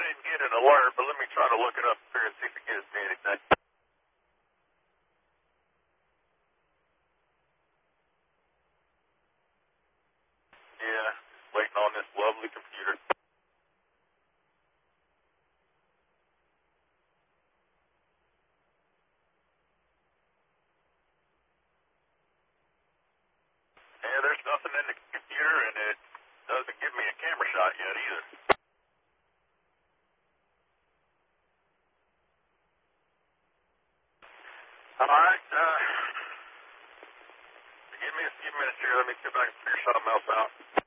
didn't get an alert, but let me try to look it up here and see if it gives me anything. Yeah, just waiting on this lovely computer. Yeah, there's nothing in the computer, and it doesn't give me a camera shot yet either. All right, give me a few minutes here. Let me see if I can figure something else out.